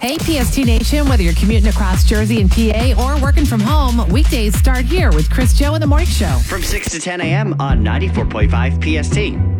Hey, PST Nation, whether you're commuting across Jersey and PA or working from home, weekdays start here with Chris Joe in the Morning Show. From 6 to 10 a.m. on 94.5 PST.